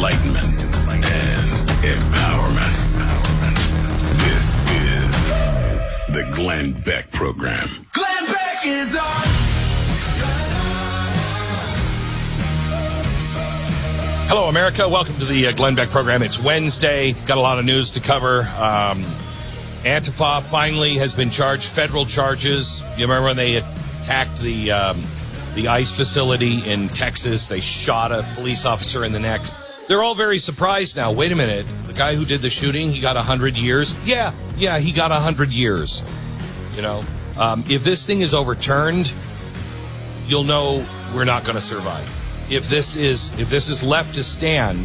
enlightenment, and empowerment. This is the Glenn Beck Program. Glenn Beck is on. Hello, America. Welcome to the Glenn Beck Program. It's Wednesday. Got a lot of news to cover. Antifa finally has been charged, federal charges. You remember when they attacked the ICE facility in Texas? They shot a police officer in the neck. They're all very surprised now. Wait a minute. The guy who did the shooting, he got 100 years? Yeah, he got 100 years. You know, if this thing is overturned, you'll know we're not going to survive. If this is left to stand,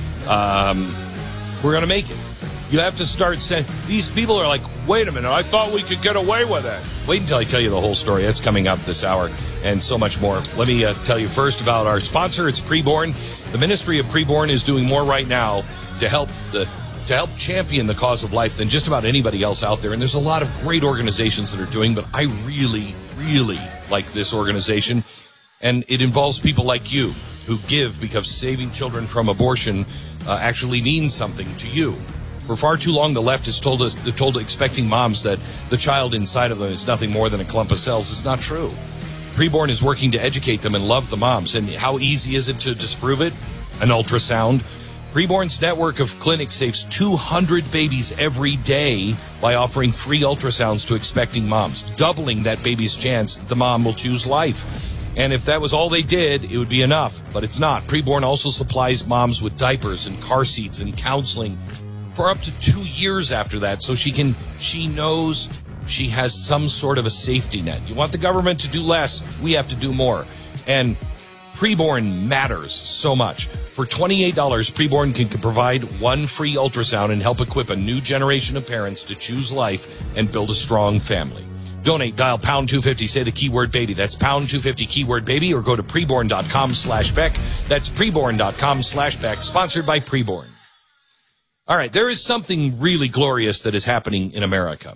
we're going to make it. You have to start saying, these people are like, wait a minute, I thought we could get away with it. Wait until I tell you the whole story. That's coming up this hour and so much more. Let me tell you first about our sponsor. It's Preborn. The Ministry of Preborn is doing more right now to help champion the cause of life than just about anybody else out there. And there's a lot of great organizations that are doing, but I really, really like this organization. And it involves people like you who give because saving children from abortion actually means something to you. For far too long, the left has told expecting moms that the child inside of them is nothing more than a clump of cells. It's not true. Preborn is working to educate them and love the moms. And how easy is it to disprove it? An ultrasound. Preborn's network of clinics saves 200 babies every day by offering free ultrasounds to expecting moms, doubling that baby's chance that the mom will choose life. And if that was all they did, it would be enough. But it's not. Preborn also supplies moms with diapers and car seats and counseling for up to 2 years after that, so she knows she has some sort of a safety net. You want the government to do less, we have to do more. And Preborn matters so much. For $28, Preborn can provide one free ultrasound and help equip a new generation of parents to choose life and build a strong family. Donate, dial pound 250, say the keyword baby. That's pound 250 keyword baby, or go to preborn.com/Beck. That's preborn.com/Beck, sponsored by Preborn. All right, there is something really glorious that is happening in America.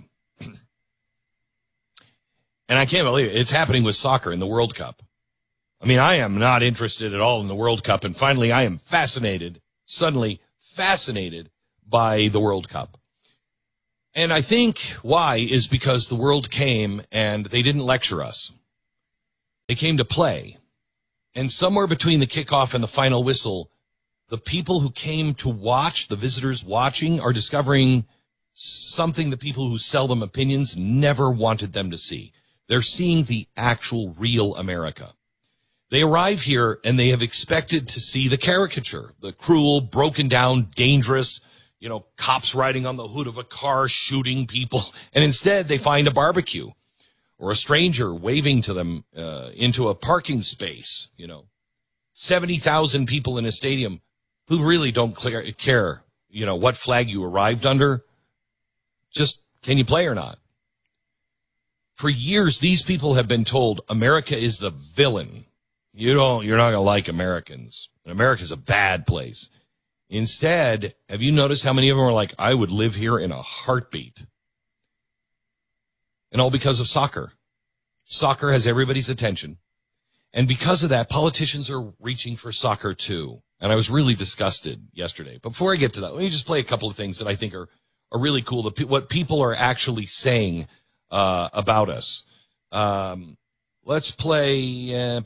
And I can't believe it. It's happening with soccer in the World Cup. I mean, I am not interested at all in the World Cup. And finally, I am suddenly fascinated by the World Cup. And I think why is because the world came and they didn't lecture us. They came to play. And somewhere between the kickoff and the final whistle, the people who came to watch, the visitors watching, are discovering something the people who sell them opinions never wanted them to see. They're seeing the actual real America. They arrive here and they have expected to see the caricature, the cruel, broken down, dangerous, cops riding on the hood of a car shooting people. And instead they find a barbecue or a stranger waving to them into a parking space, 70,000 people in a stadium who really don't care, what flag you arrived under. Just, can you play or not? For years, these people have been told America is the villain. You're not going to like Americans. America's a bad place. Instead, have you noticed how many of them are like, I would live here in a heartbeat? And all because of soccer. Soccer has everybody's attention. And because of that, politicians are reaching for soccer too. And I was really disgusted yesterday. But before I get to that, let me just play a couple of things that I think are really cool. What people are actually saying about us. Let's play.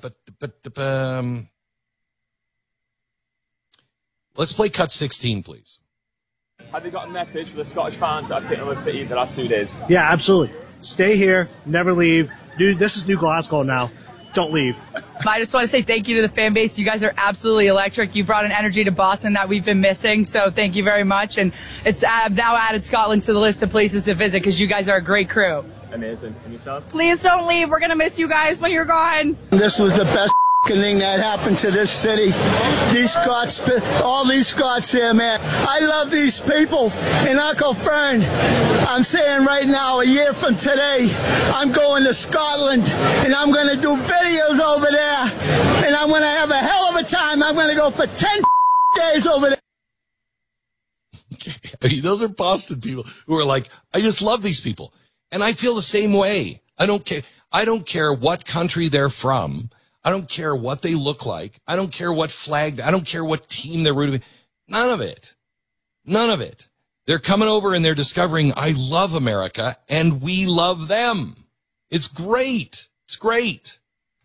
Let's play cut 16, please. Have you got a message for the Scottish fans that have taken over the city the last 2 days? Yeah, absolutely. Stay here, never leave. Dude, this is New Glasgow now. Don't leave. I just want to say thank you to the fan base. You guys are absolutely electric. You brought an energy to Boston that we've been missing, so thank you very much. And it's now added Scotland to the list of places to visit because you guys are a great crew. Amazing. And yourself? Please don't leave. We're going to miss you guys when you're gone. This was the best thing that happened to this city. These Scots, all these Scots here, man. I love these people. And Uncle Fern, I'm saying right now, a year from today, I'm going to Scotland and I'm going to do videos over there and I'm going to have a hell of a time. I'm going to go for 10 days over there. Those are Boston people who are like, I just love these people. And I feel the same way. I don't care. I don't care what country they're from. I don't care what they look like. I don't care what flag. I don't care what team they're rooting for. None of it. None of it. They're coming over and they're discovering, I love America and we love them. It's great. It's great.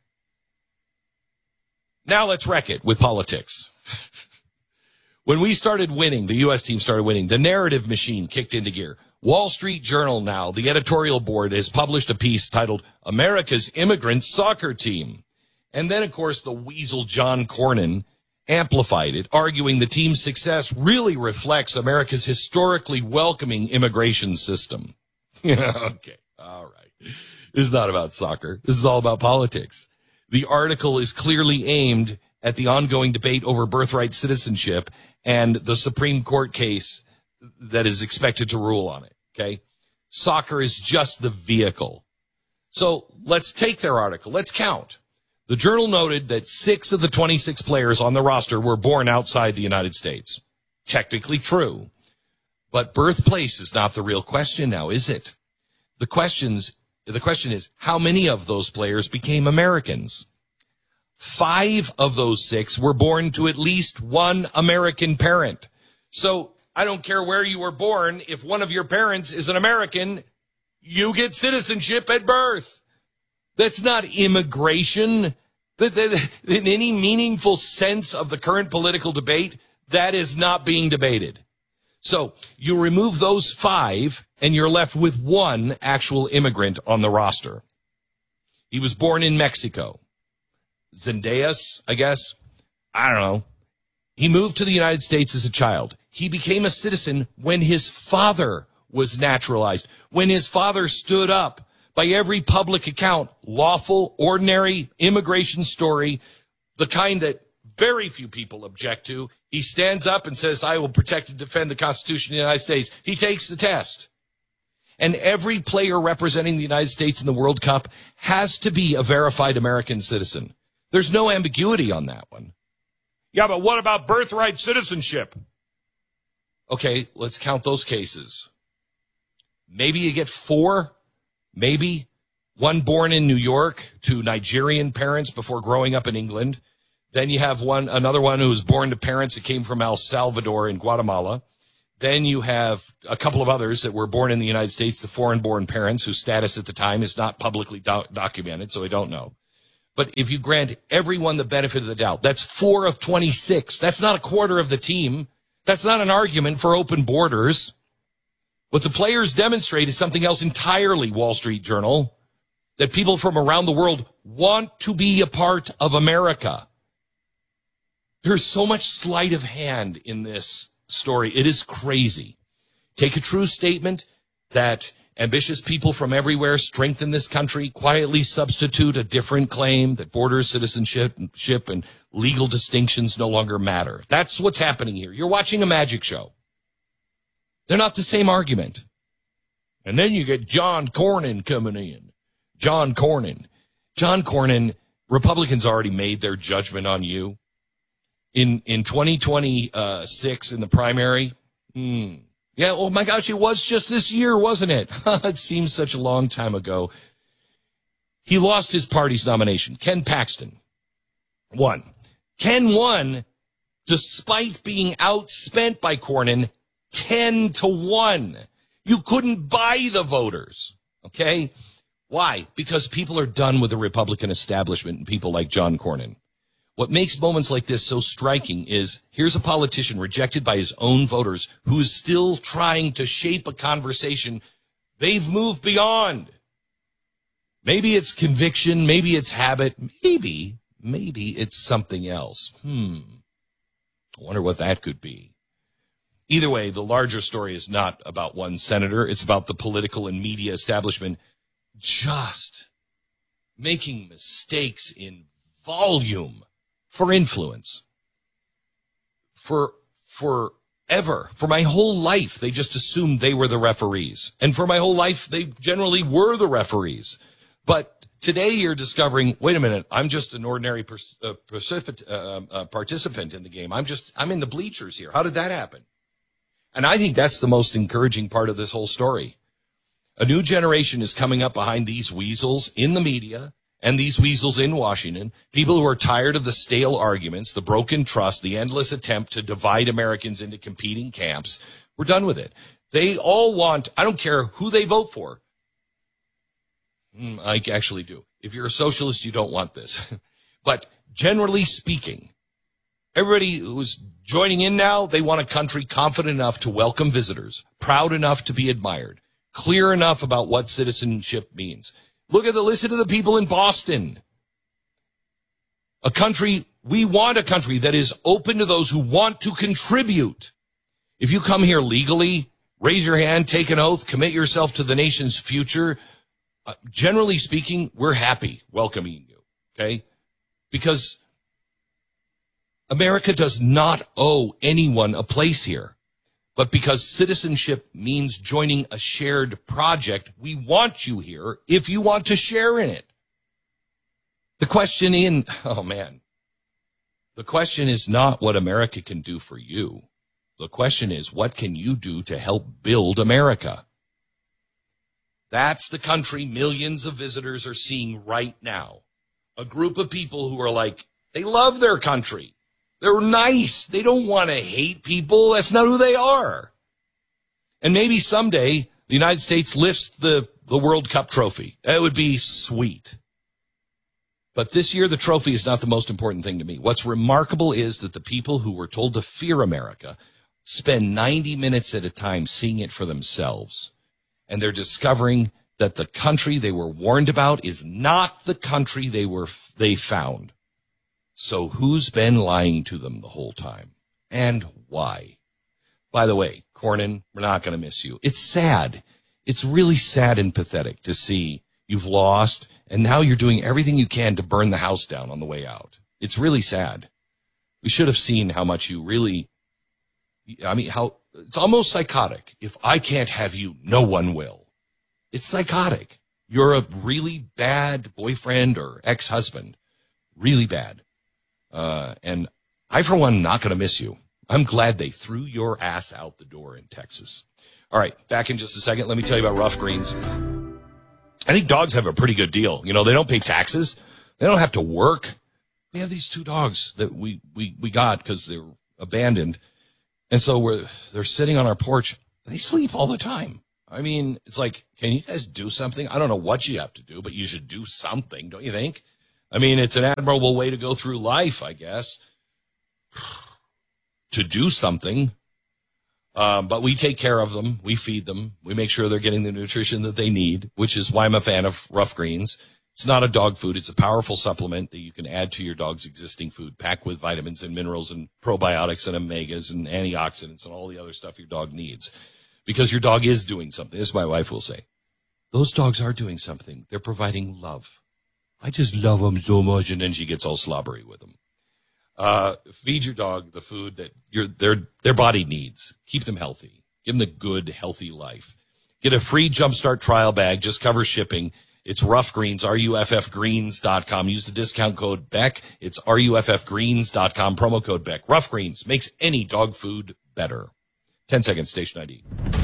Now let's wreck it with politics. When we started winning, the U.S. team started winning, the narrative machine kicked into gear. Wall Street Journal now, the editorial board, has published a piece titled America's Immigrant Soccer Team. And then, of course, the weasel John Cornyn amplified it, arguing the team's success really reflects America's historically welcoming immigration system. Okay, all right. This is not about soccer. This is all about politics. The article is clearly aimed at the ongoing debate over birthright citizenship and the Supreme Court case that is expected to rule on it, okay? Soccer is just the vehicle. So let's take their article. Let's count. The Journal noted that 6 of the 26 players on the roster were born outside the United States. Technically true. But birthplace is not the real question now, is it? The question is, how many of those players became Americans? 5 of those 6 were born to at least one American parent. So I don't care where you were born. If one of your parents is an American, you get citizenship at birth. That's not immigration. In any meaningful sense of the current political debate, that is not being debated. So you remove those 5 and you're left with one actual immigrant on the roster. He was born in Mexico. Zendejas, I guess. I don't know. He moved to the United States as a child. He became a citizen when his father was naturalized, when his father stood up, by every public account, lawful, ordinary immigration story, the kind that very few people object to. He stands up and says, I will protect and defend the Constitution of the United States. He takes the test. And every player representing the United States in the World Cup has to be a verified American citizen. There's no ambiguity on that one. Yeah, but what about birthright citizenship? Okay, let's count those cases. Maybe you get 4, maybe. One born in New York to Nigerian parents before growing up in England. Then you have another one who was born to parents that came from El Salvador and Guatemala. Then you have a couple of others that were born in the United States to foreign-born parents whose status at the time is not publicly documented, so we don't know. But if you grant everyone the benefit of the doubt, that's 4 of 26. That's not a quarter of the team. That's not an argument for open borders. What the players demonstrate is something else entirely, Wall Street Journal, that people from around the world want to be a part of America. There's so much sleight of hand in this story. It is crazy. Take a true statement that ambitious people from everywhere strengthen this country, quietly substitute a different claim that border citizenship and legal distinctions no longer matter. That's what's happening here. You're watching a magic show. They're not the same argument. And then you get John Cornyn coming in. John Cornyn, Republicans already made their judgment on you. In 2026 in the primary, yeah, oh my gosh, it was just this year, wasn't it? It seems such a long time ago. He lost his party's nomination. Ken Paxton won. Ken won despite being outspent by Cornyn 10-1. You couldn't buy the voters, okay? Why? Because people are done with the Republican establishment and people like John Cornyn. What makes moments like this so striking is here's a politician rejected by his own voters who is still trying to shape a conversation they've moved beyond. Maybe it's conviction, maybe it's habit, maybe it's something else. I wonder what that could be. Either way, the larger story is not about one senator. It's about the political and media establishment just making mistakes in volume for influence. Forever, for my whole life, they just assumed they were the referees. And for my whole life, they generally were the referees. But today you're discovering, wait a minute, I'm just an ordinary participant in the game. I'm in the bleachers here. How did that happen? And I think that's the most encouraging part of this whole story. A new generation is coming up behind these weasels in the media and these weasels in Washington, people who are tired of the stale arguments, the broken trust, the endless attempt to divide Americans into competing camps, we're done with it. They all want, I don't care who they vote for. I actually do. If you're a socialist, you don't want this. But generally speaking, everybody who's joining in now, they want a country confident enough to welcome visitors, proud enough to be admired, clear enough about what citizenship means. Listen to the people in Boston. We want a country that is open to those who want to contribute. If you come here legally, raise your hand, take an oath, commit yourself to the nation's future, generally speaking, we're happy welcoming you, okay? Because America does not owe anyone a place here. But because citizenship means joining a shared project, we want you here if you want to share in it. The question is not what America can do for you. The question is, what can you do to help build America? That's the country millions of visitors are seeing right now. A group of people who are like, they love their country. They're nice. They don't want to hate people. That's not who they are. And maybe someday the United States lifts the World Cup trophy. That would be sweet. But this year, the trophy is not the most important thing to me. What's remarkable is that the people who were told to fear America spend 90 minutes at a time seeing it for themselves. And they're discovering that the country they were warned about is not the country they found. So who's been lying to them the whole time? And why? By the way, Cornyn, we're not going to miss you. It's sad. It's really sad and pathetic to see you've lost, and now you're doing everything you can to burn the house down on the way out. It's really sad. We should have seen how much you really, how it's almost psychotic. If I can't have you, no one will. It's psychotic. You're a really bad boyfriend or ex-husband. Really bad. And I, for one, not going to miss you. I'm glad they threw your ass out the door in Texas. All right, back in just a second. Let me tell you about Rough Greens. I think dogs have a pretty good deal. You know, they don't pay taxes. They don't have to work. We have these 2 dogs that we got because they were abandoned. And so they're sitting on our porch. They sleep all the time. I mean, it's like, can you guys do something? I don't know what you have to do, but you should do something, don't you think? I mean, it's an admirable way to go through life, I guess, to do something. But we take care of them. We feed them. We make sure they're getting the nutrition that they need, which is why I'm a fan of Rough Greens. It's not a dog food. It's a powerful supplement that you can add to your dog's existing food, packed with vitamins and minerals and probiotics and omegas and antioxidants and all the other stuff your dog needs. Because your dog is doing something. This, my wife will say. Those dogs are doing something. They're providing love. I just love them so much. And then she gets all slobbery with them. Feed your dog the food that their body needs. Keep them healthy. Give them the good, healthy life. Get a free Jumpstart trial bag. Just cover shipping. It's Rough Greens, RUFFgreens.com. Use the discount code BECK. It's RUFFgreens.com, promo code BECK. Rough Greens makes any dog food better. 10 seconds, station ID.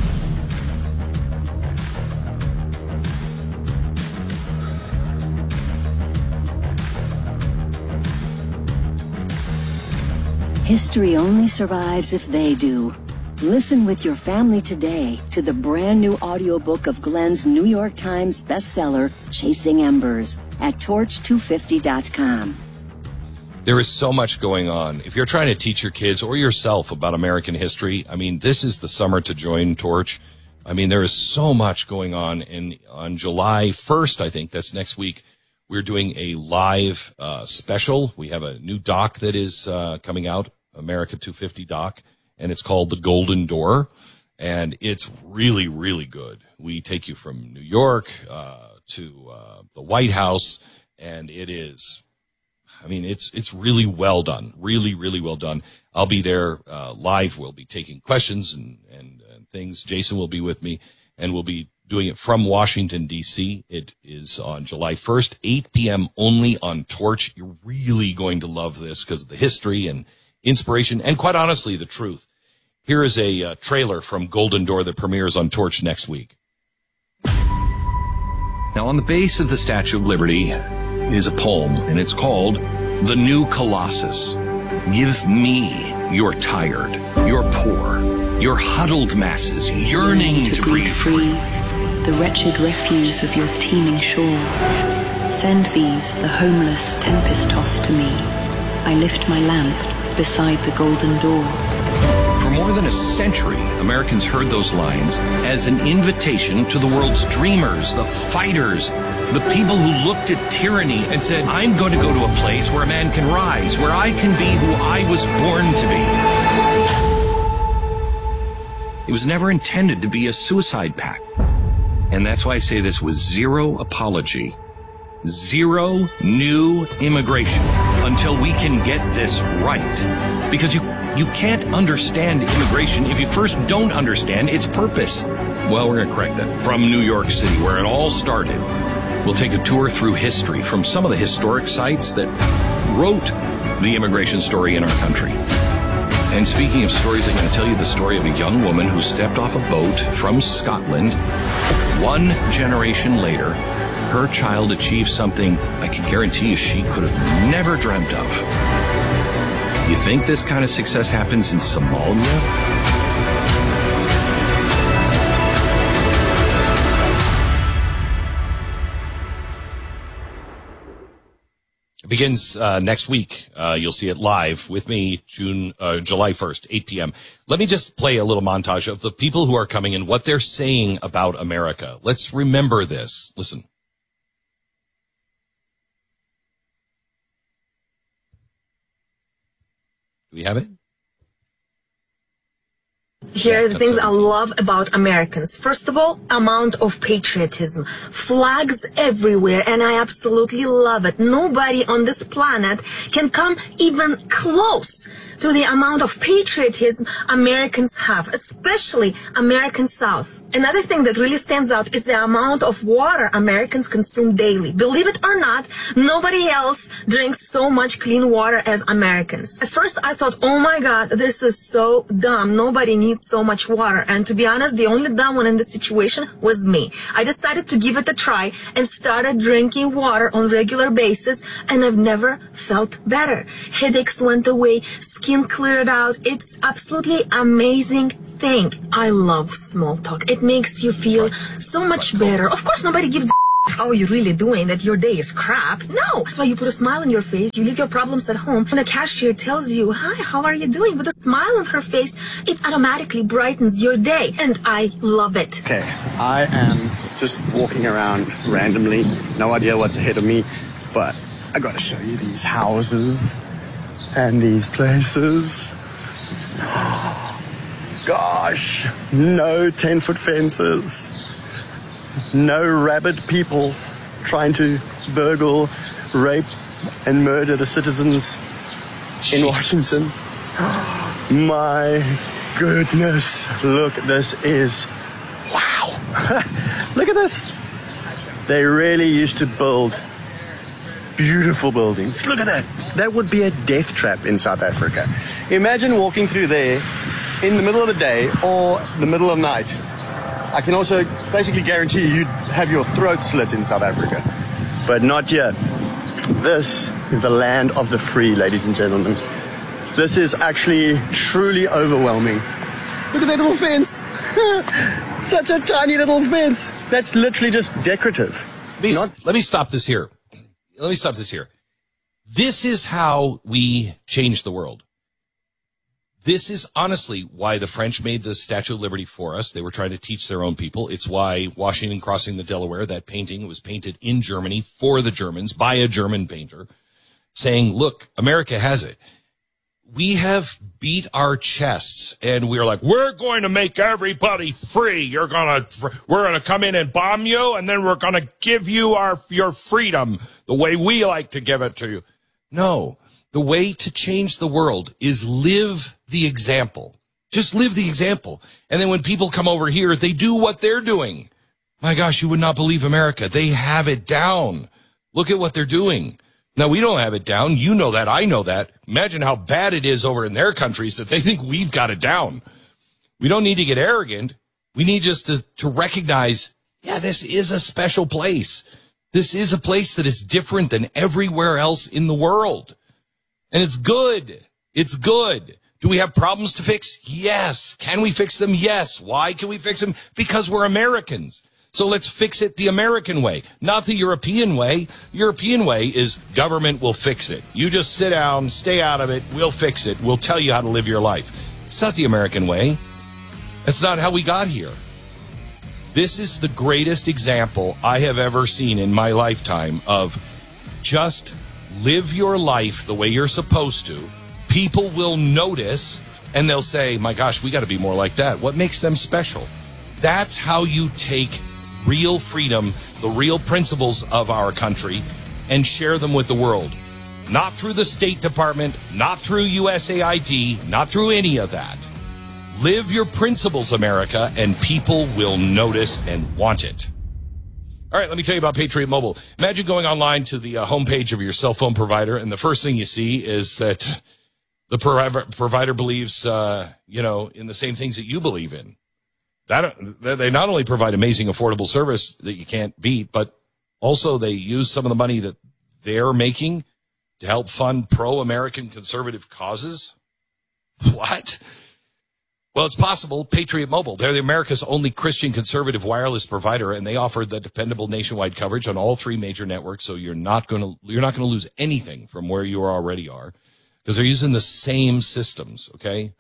History only survives if they do. Listen with your family today to the brand new audiobook of Glenn's New York Times bestseller, Chasing Embers, at torch250.com. There is so much going on. If you're trying to teach your kids or yourself about American history, I mean, this is the summer to join Torch. I mean, there is so much going on. And on July 1st, I think that's next week, we're doing a live special. We have a new doc that is coming out, America 250 doc, and it's called The Golden Door. And it's really, really good. We take you from New York to the White House, and it is... I mean, it's really well done. Really, really well done. I'll be there live. We'll be taking questions and things. Jason will be with me, and we'll be doing it from Washington, D.C. It is on July 1st, 8 p.m. only on Torch. You're really going to love this because of the history and inspiration and, quite honestly, the truth. Here is a trailer from Golden Door that premieres on Torch next week. Now, on the base of the Statue of Liberty, is a poem, and it's called The New Colossus. Give me your tired, your poor, your huddled masses yearning to breathe free, the wretched refuse of your teeming shore. Send these, the homeless, tempest-tossed to me. I lift my lamp beside the golden door. For more than a century, Americans heard those lines as an invitation to the world's dreamers, the fighters, the people who looked at tyranny and said, I'm going to go to a place where a man can rise, where I can be who I was born to be. It was never intended to be a suicide pact. And that's why I say this with zero apology. Zero new immigration until we can get this right. Because you can't understand immigration if you first don't understand its purpose. Well, we're going to correct that. From New York City, where it all started, we'll take a tour through history from some of the historic sites that wrote the immigration story in our country. And speaking of stories, I'm going to tell you the story of a young woman who stepped off a boat from Scotland. One generation later, her child achieved something I can guarantee you she could have never dreamt of. You think this kind of success happens in Somalia? It begins next week. You'll see it live with me, July 1st, 8 p.m. Let me just play a little montage of the people who are coming and what they're saying about America. Let's remember this. Listen. Do we have it? Here are the things I love about Americans. First of all, amount of patriotism. Flags everywhere, and I absolutely love it. Nobody on this planet can come even close to the amount of patriotism Americans have, especially American South. Another thing that really stands out is the amount of water Americans consume daily. Believe it or not, nobody else drinks so much clean water as Americans. At first, I thought, oh my God, this is so dumb. Nobody needs so much water. And to be honest, the only dumb one in this situation was me. I decided to give it a try and started drinking water on a regular basis, and I've never felt better. Headaches went away, skin cleared out. It's absolutely amazing thing. I love small talk. It makes you feel so much better. Of course, nobody gives a how are you really doing, that your day is crap. No, that's why you put a smile on your face. You leave your problems at home. When a cashier tells you, hi, how are you doing? With a smile on her face, it automatically brightens your day. And I love it. Okay, I am just walking around randomly. No idea what's ahead of me. But I got to show you these houses and these places. Gosh, no 10-foot fences. No rabid people trying to burgle, rape, and murder the citizens in Washington. My goodness, look, this is, wow. Look at this. They really used to build beautiful buildings. Look at that. That would be a death trap in South Africa. Imagine walking through there in the middle of the day or the middle of the night. I can also basically guarantee you'd have your throat slit in South Africa. But not yet. This is the land of the free, ladies and gentlemen. This is actually truly overwhelming. Look at that little fence. Such a tiny little fence. That's literally just decorative. Let me stop this here. This is how we change the world. This is honestly why the French made the Statue of Liberty for us. They were trying to teach their own people. It's why Washington crossing the Delaware, that painting was painted in Germany for the Germans by a German painter, saying, look, America has it. We have beat our chests and we're like, we're going to make everybody free. We're going to come in and bomb you, and then we're going to give you your freedom the way we like to give it to you. No. The way to change the world is live the example. Just live the example. And then when people come over here, they do what they're doing. My gosh, you would not believe America. They have it down. Look at what they're doing. Now, we don't have it down. You know that. I know that. Imagine how bad it is over in their countries that they think we've got it down. We don't need to get arrogant. We need just to recognize, yeah, this is a special place. This is a place that is different than everywhere else in the world. And it's good. It's good. Do we have problems to fix? Yes. Can we fix them? Yes. Why can we fix them? Because we're Americans. So let's fix it the American way, not the European way. European way is government will fix it. You just sit down, stay out of it. We'll fix it. We'll tell you how to live your life. It's not the American way. That's not how we got here. This is the greatest example I have ever seen in my lifetime of just live your life the way you're supposed to. People will notice and they'll say, my gosh, we got to be more like that. What makes them special? That's how you take real freedom, the real principles of our country, and share them with the world. Not through the State Department, not through USAID, not through any of that. Live your principles, America, and people will notice and want it. All right, let me tell you about Patriot Mobile. Imagine going online to the homepage of your cell phone provider, and the first thing you see is that the provider believes, in the same things that you believe in. They not only provide amazing, affordable service that you can't beat, but also they use some of the money that they're making to help fund pro-American conservative causes. What? Well, it's possible. Patriot Mobile. They're America's only Christian conservative wireless provider, and they offer the dependable nationwide coverage on all three major networks. So you're not going to lose anything from where you already are, because they're using the same systems. Okay.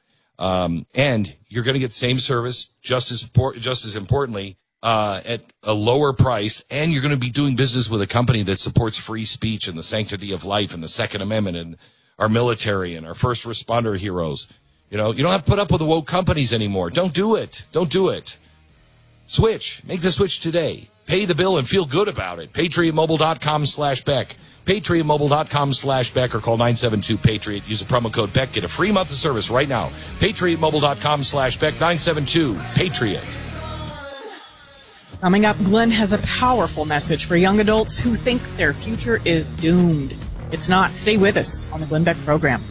And you're going to get the same service just as importantly, at a lower price. And you're going to be doing business with a company that supports free speech and the sanctity of life and the Second Amendment and our military and our first responder heroes. You don't have to put up with the woke companies anymore. Don't do it. Don't do it. Switch. Make the switch today. Pay the bill and feel good about it. PatriotMobile.com/Beck. PatriotMobile.com/Beck or call 972-PATRIOT. Use the promo code Beck. Get a free month of service right now. PatriotMobile.com/Beck. 972-PATRIOT. Coming up, Glenn has a powerful message for young adults who think their future is doomed. It's not. Stay with us on the Glenn Beck program.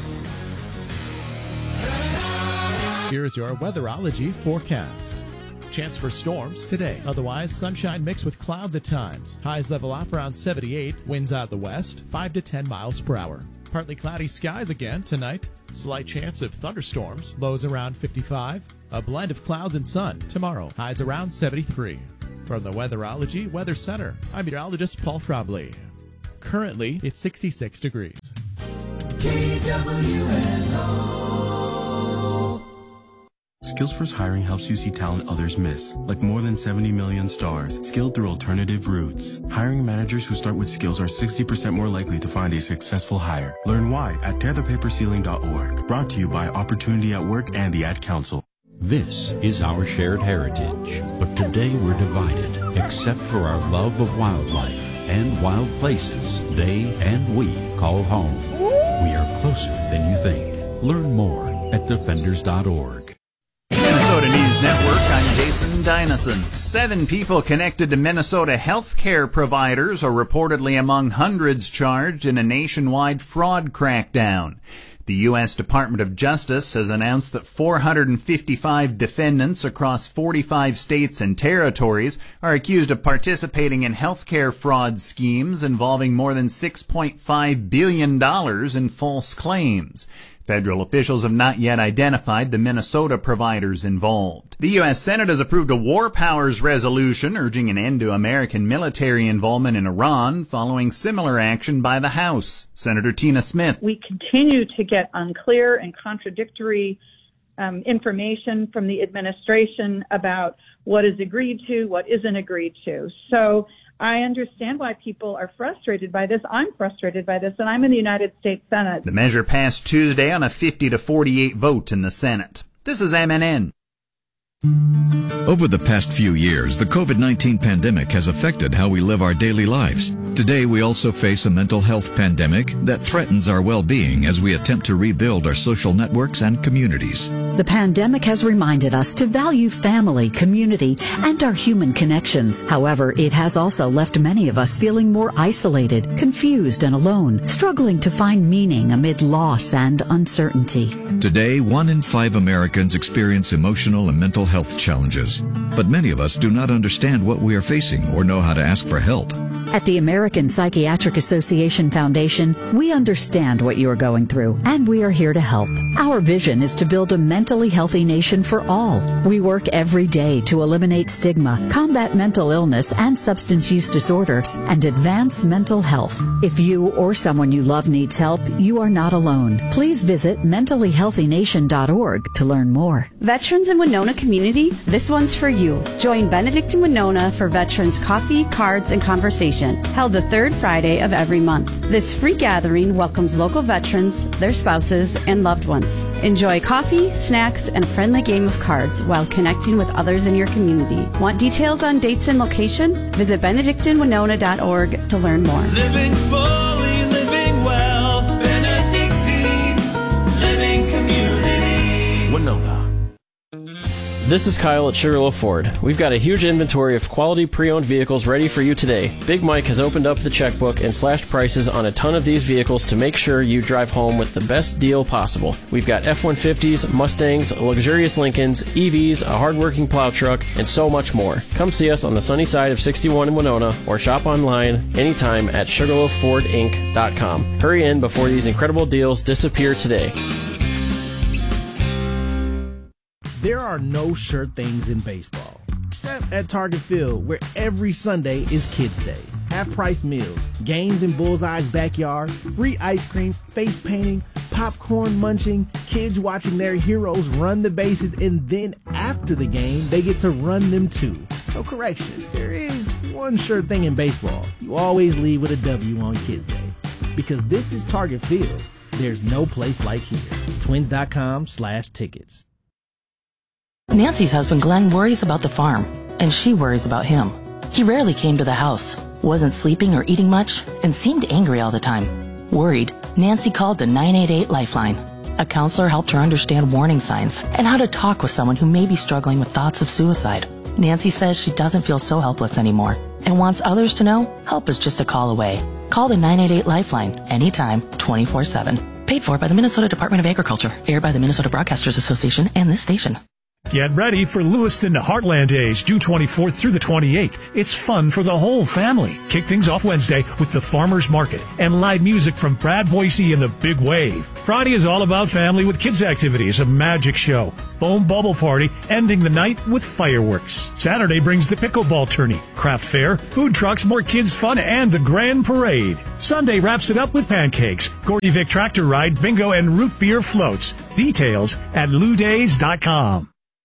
Here's your weatherology forecast. Chance for storms today. Otherwise, sunshine mixed with clouds at times. Highs level off around 78. Winds out the west, 5 to 10 miles per hour. Partly cloudy skies again tonight. Slight chance of thunderstorms. Lows around 55. A blend of clouds and sun tomorrow. Highs around 73. From the Weatherology Weather Center, I'm meteorologist Paul Trombley. Currently, it's 66 degrees. Skillsforce Hiring helps you see talent others miss, like more than 70 million stars, skilled through alternative routes. Hiring managers who start with skills are 60% more likely to find a successful hire. Learn why at tearthepaperceiling.org. Brought to you by Opportunity at Work and the Ad Council. This is our shared heritage, but today we're divided, except for our love of wildlife and wild places they and we call home. We are closer than you think. Learn more at defenders.org. Minnesota News Network, I'm Jason Dynison. 7 people connected to Minnesota healthcare providers are reportedly among hundreds charged in a nationwide fraud crackdown. The U.S. Department of Justice has announced that 455 defendants across 45 states and territories are accused of participating in healthcare fraud schemes involving more than $6.5 billion in false claims. Federal officials have not yet identified the Minnesota providers involved. The U.S. Senate has approved a war powers resolution urging an end to American military involvement in Iran following similar action by the House. Senator Tina Smith. We continue to get unclear and contradictory information from the administration about what is agreed to, what isn't agreed to. So I understand why people are frustrated by this. I'm frustrated by this, and I'm in the United States Senate. The measure passed Tuesday on a 50-48 vote in the Senate. This is MNN. Over the past few years, the COVID-19 pandemic has affected how we live our daily lives. Today, we also face a mental health pandemic that threatens our well-being as we attempt to rebuild our social networks and communities. The pandemic has reminded us to value family, community, and our human connections. However, it has also left many of us feeling more isolated, confused, and alone, struggling to find meaning amid loss and uncertainty. Today, 1 in 5 Americans experience emotional and mental health challenges, but many of us do not understand what we are facing or know how to ask for help. At the American Psychiatric Association Foundation, we understand what you are going through, and we are here to help. Our vision is to build a mentally healthy nation for all. We work every day to eliminate stigma, combat mental illness and substance use disorders, and advance mental health. If you or someone you love needs help, you are not alone. Please visit mentallyhealthynation.org to learn more. Veterans in Winona community, this one's for you. Join Benedict in Winona for Veterans Coffee, Cards, and Conversation, held the third Friday of every month. This free gathering welcomes local veterans, their spouses, and loved ones. Enjoy coffee, snacks, and a friendly game of cards while connecting with others in your community. Want details on dates and location? Visit benedictinwinona.org to learn more. Living fully, living well, Benedictine Living Community. Winona. This is Kyle at Sugarloaf Ford. We've got a huge inventory of quality pre-owned vehicles ready for you today. Big Mike has opened up the checkbook and slashed prices on a ton of these vehicles to make sure you drive home with the best deal possible. We've got F-150s, Mustangs, luxurious Lincolns, EVs, a hardworking plow truck, and so much more. Come see us on the sunny side of 61 in Winona or shop online anytime at SugarloafFordInc.com. Hurry in before these incredible deals disappear today. There are no sure things in baseball, except at Target Field, where every Sunday is Kids Day. Half-price meals, games in Bullseye's backyard, free ice cream, face painting, popcorn munching, kids watching their heroes run the bases, and then after the game, they get to run them too. So correction, there is one sure thing in baseball. You always leave with a W on Kids Day. Because this is Target Field, there's no place like here. Twins.com/tickets. Nancy's husband Glenn worries about the farm, and she worries about him. He rarely came to the house, wasn't sleeping or eating much, and seemed angry all the time. Worried, Nancy called the 988 Lifeline. A counselor helped her understand warning signs and how to talk with someone who may be struggling with thoughts of suicide. Nancy says she doesn't feel so helpless anymore and wants others to know help is just a call away. Call the 988 Lifeline anytime, 24/7. Paid for by the Minnesota Department of Agriculture, aired by the Minnesota Broadcasters Association and this station. Get ready for Lewiston Heartland Days, June 24th through the 28th. It's fun for the whole family. Kick things off Wednesday with the Farmers Market and live music from Brad Boise and the Big Wave. Friday is all about family with kids activities, a magic show, foam bubble party, ending the night with fireworks. Saturday brings the pickleball tourney, craft fair, food trucks, more kids fun, and the grand parade. Sunday wraps it up with pancakes, Gordy Vic tractor ride, bingo, and root beer floats. Details at LouDays.com.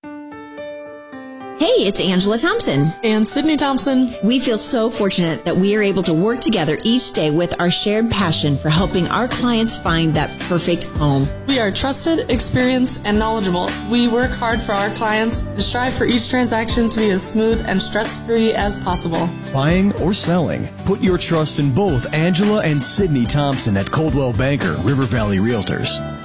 Hey, it's Angela Thompson. And Sydney Thompson. We feel so fortunate that we are able to work together each day with our shared passion for helping our clients find that perfect home. We are trusted, experienced, and knowledgeable. We work hard for our clients and strive for each transaction to be as smooth and stress-free as possible. Buying or selling, put your trust in both Angela and Sydney Thompson at Coldwell Banker River Valley Realtors.